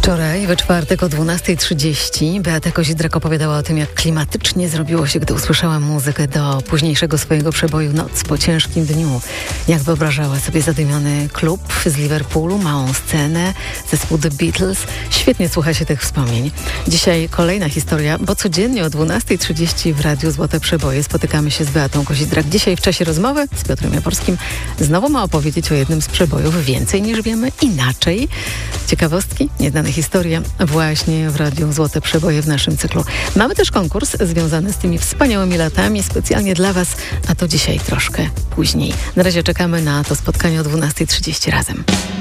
Wczoraj, we czwartek o 12:30 Beata Kozidrak opowiadała o tym, jak klimatycznie zrobiło się, gdy usłyszała muzykę do późniejszego swojego przeboju Noc po ciężkim dniu. Jak wyobrażała sobie zadymiony klub z Liverpoolu, małą scenę, zespół The Beatles. Świetnie słucha się tych wspomnień. Dzisiaj kolejna historia, bo codziennie o 12:30 w Radiu Złote Przeboje spotykamy się z Beatą Kozidrak. Dzisiaj w czasie rozmowy z Piotrem Jaworskim znowu ma opowiedzieć o jednym z przebojów Więcej niż wiemy, inaczej. Ciekawostki, nieznane historie właśnie w Radiu Złote Przeboje w naszym cyklu. Mamy też konkurs związany z tymi wspaniałymi latami, specjalnie dla Was, a to dzisiaj troszkę później. Na razie czekamy na to spotkanie o 12:30 razem.